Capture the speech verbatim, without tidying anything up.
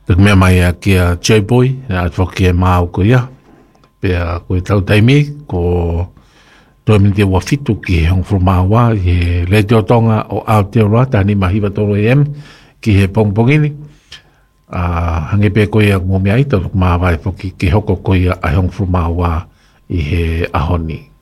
Tuk mea mai a kia Joy Boy, a whoki e māu ko ia. Pea koe tau taimi, ko toi mini te wafitu ki he hong whrumāua, i he Leo Tonga o Aotearoa, tani mahiwa toro e em, ki he pongpongini. Uh, hange pe koe a ngō mea ita, tuk maa vai whoki ki hoko koe a hong whrumāua i he ahoni.